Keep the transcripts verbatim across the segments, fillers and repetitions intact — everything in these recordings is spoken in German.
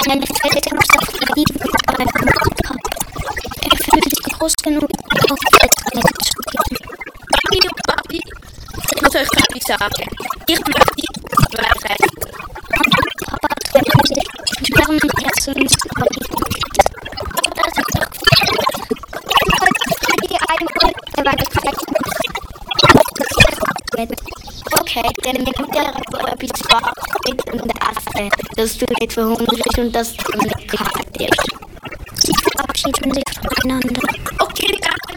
Eine Fette muss auf Freddy beim Mordkopf. Er fühlt sich groß genug, auf Fettreise zu gehen. Papi, Papi, ich muss euch Papi sagen. Ich mag die Freiheit. Papa trennt sich schweren Herzens über die Welt. Das ist doch Freddy einmal, er war gefreut. Okay, dann nimmt der Rapper zwar in der Asse. Das steht für hungrig und das für eine Karte. Sie verabschieden sich voneinander. Okay, danke.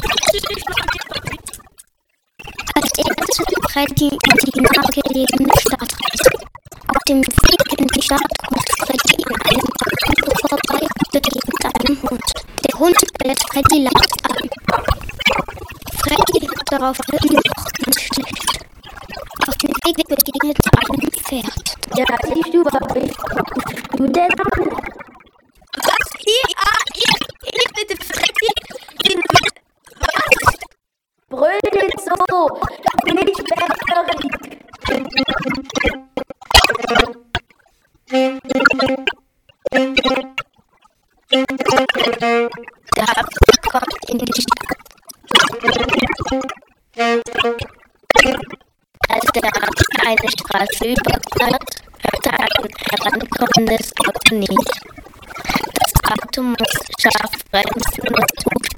Als erstes Freddy in die nahegelegene Stadt reist. Auf dem Weg in die Stadt kommt Freddy in einem Auto vorbei, begegnet einem Hund. Der Hund bellt Freddy laut an. Freddy wird daraufhin noch ganz schlecht. Auf dem Weg begegnet einem Pferd. Ja, siehst du, was bist du denn? Was? Hier? Ah, ich, ich bin der Freddy. In was? Brüll nicht so! Nicht Bergerin! Der Hund kommt in die Stadt. Als der Arzt eine Straße überquert, hört er ein herankommendes Auto nicht. Das Auto muss scharf bremsen und